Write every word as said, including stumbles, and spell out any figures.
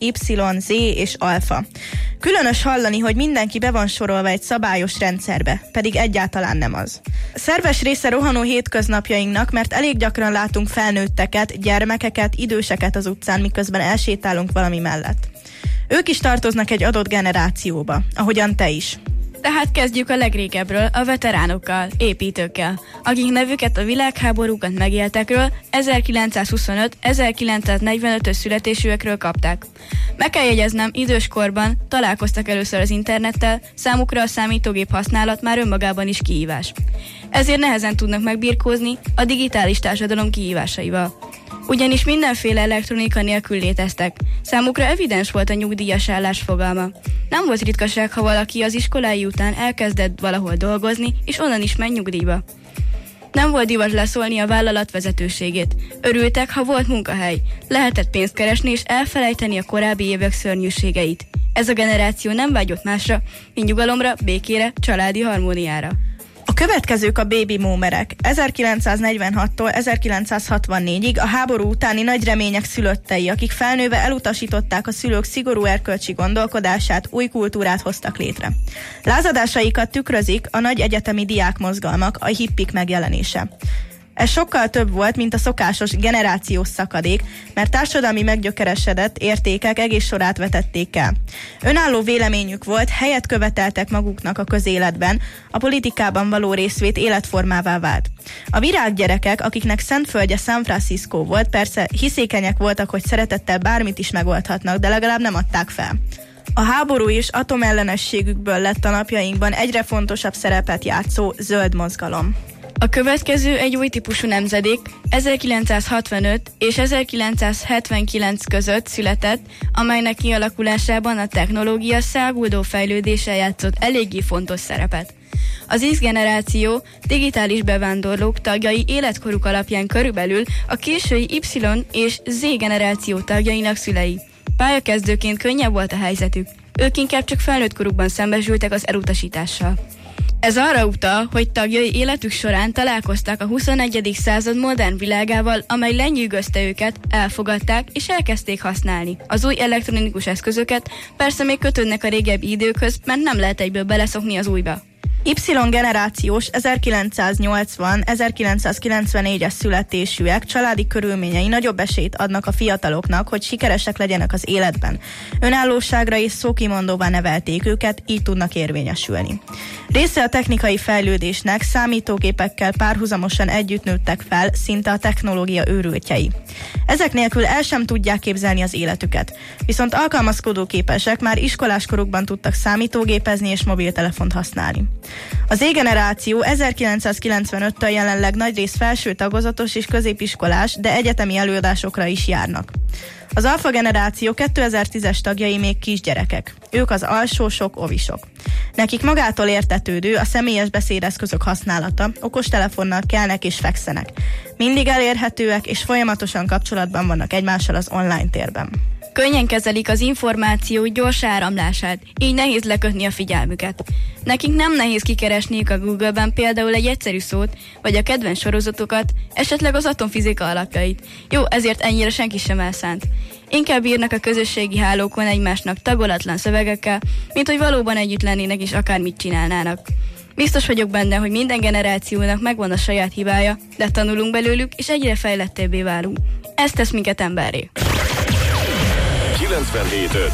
Y, Z és alfa. Különös hallani, hogy mindenki be van sorolva egy szabályos rendszerbe, pedig egyáltalán nem az. Szerves része rohanó hétköznapjainknak, mert elég gyakran látunk felnőtteket, gyermekeket, időseket az utcán, miközben elsétálunk valami mellett. Ők is tartoznak egy adott generációba, ahogyan te is. Tehát kezdjük a legrégebbről, a veteránokkal, építőkkel, akik nevüket a világháborúkat megéltekről, ezerkilencszázhuszonöt-ezerkilencszáznegyvenötös születésűekről kapták. Meg kell jegyeznem, időskorban találkoztak először az internettel, számukra a számítógép használat már önmagában is kihívás. Ezért nehezen tudnak megbirkózni a digitális társadalom kihívásaival. Ugyanis mindenféle elektronika nélkül léteztek. Számukra evidens volt a nyugdíjas állás fogalma. Nem volt ritkaság, ha valaki az iskolái után elkezdett valahol dolgozni, és onnan is megy nyugdíjba. Nem volt divat leszólni a vállalat vezetőségét. Örültek, ha volt munkahely. Lehetett pénzt keresni és elfelejteni a korábbi évek szörnyűségeit. Ez a generáció nem vágyott másra, mint nyugalomra, békére, családi harmóniára. A következők a baby boomerek. ezerkilencszáznegyvenhattól ezerkilencszázhatvannégyig a háború utáni nagy remények szülöttei, akik felnőve elutasították a szülők szigorú erkölcsi gondolkodását, új kultúrát hoztak létre. Lázadásaikat tükrözik a nagy egyetemi diákmozgalmak, a hippik megjelenése. Ez sokkal több volt, mint a szokásos generációs szakadék, mert társadalmi meggyökeresedett értékek egész sorát vetették el. Önálló véleményük volt, helyet követeltek maguknak a közéletben, a politikában való részvét életformává vált. A virággyerekek, akiknek szentföldje San Francisco volt, persze hiszékenyek voltak, hogy szeretettel bármit is megoldhatnak, de legalább nem adták fel. A háború és atomellenességükből lett a napjainkban egyre fontosabb szerepet játszó zöld mozgalom. A következő egy új típusú nemzedék, ezerkilencszázhatvanöt és ezerkilencszázhetvenkilenc között született, amelynek kialakulásában a technológia száguldó fejlődése játszott eléggé fontos szerepet. Az X generáció digitális bevándorlók tagjai életkoruk alapján körülbelül a késői Y és Z generáció tagjainak szülei. Pályakezdőként könnyebb volt a helyzetük, ők inkább csak felnőtt korukban szembesültek az elutasítással. Ez arra utal, hogy tagjai életük során találkoztak a huszonegyedik század modern világával, amely lenyűgözte őket, elfogadták és elkezdték használni. Az új elektronikus eszközöket persze még kötődnek a régebbi időkhöz, mert nem lehet egyből beleszokni az újba. Y generációs ezerkilencszáznyolcvan-ezerkilencszázkilencvennégyes születésűek családi körülményei nagyobb esélyt adnak a fiataloknak, hogy sikeresek legyenek az életben. Önállóságra és szókimondóvá nevelték őket, így tudnak érvényesülni. Része a technikai fejlődésnek, számítógépekkel párhuzamosan együtt nőttek fel, szinte a technológia őrültjei. Ezek nélkül el sem tudják képzelni az életüket. Viszont alkalmazkodóképesek, már iskoláskorukban tudtak számítógépezni és mobiltelefont használni. Az Z generáció ezerkilencszázkilencvenöttől jelenleg nagyrészt felső tagozatos és középiskolás, de egyetemi előadásokra is járnak. Az alfa generáció kétezer-tízes tagjai még kisgyerekek. Ők az alsósok, ovisok. Nekik magától értetődő a személyes beszédeszközök használata, okostelefonnal kelnek és fekszenek. Mindig elérhetőek és folyamatosan kapcsolatban vannak egymással az online térben. Könnyen kezelik az információ gyors áramlását, így nehéz lekötni a figyelmüket. Nekik nem nehéz kikeresniük a Google-ben például egy egyszerű szót, vagy a kedvenc sorozatokat, esetleg az atomfizika alapjait. Jó, ezért ennyire senki sem elszánt. Inkább írnak a közösségi hálókon egymásnak tagolatlan szövegekkel, mint hogy valóban együtt lennének és akármit csinálnának. Biztos vagyok benne, hogy minden generációnak megvan a saját hibája, de tanulunk belőlük, és egyre fejlettebbé válunk. Ez tesz minket emberré. kilencvenhét